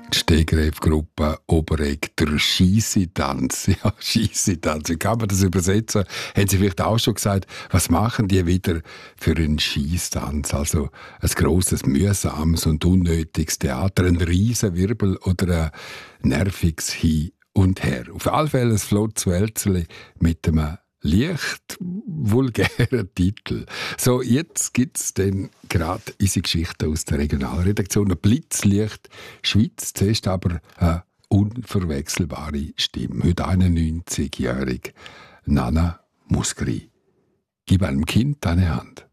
Die Stegreif-Gruppe Oberegg, der Scheissetanz. Ja, Scheissetanz. Wie kann man das übersetzen? Haben Sie vielleicht auch schon gesagt, was machen die wieder für einen Scheisstanz? Also ein grosses, mühsames und unnötiges Theater, ein Riesenwirbel oder ein nerviges Hin und Her. Auf alle Fälle ein flottes Wälzerli mit einem leicht vulgären Titel. So, jetzt gibt es dann gerade unsere Geschichte aus der Regionalredaktion. Ein Blitzlicht Schweiz, zuerst aber eine unverwechselbare Stimme. Heute 91-jährig Nana Musgri. Gib einem Kind deine Hand.